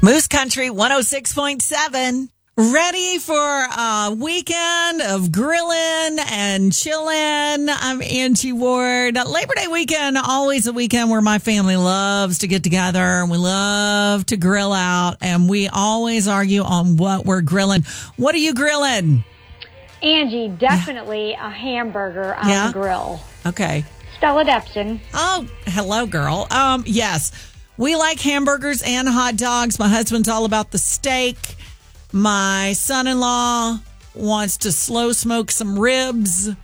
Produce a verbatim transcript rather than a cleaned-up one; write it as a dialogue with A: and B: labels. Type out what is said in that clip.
A: Moose Country one oh six point seven. Ready for a weekend of grilling and chilling. I'm Angie Ward. Labor Day weekend, always a weekend where my family loves to get together and we love to grill out, and we always argue on what we're grilling. What are you grilling?
B: Angie, definitely a hamburger on
A: Yeah?
B: the grill.
A: Okay.
B: Stella Depson.
A: Oh, hello, girl. Um, yes, we like hamburgers and hot dogs. My husband's all about the steak. My son-in-law wants to slow smoke some ribs.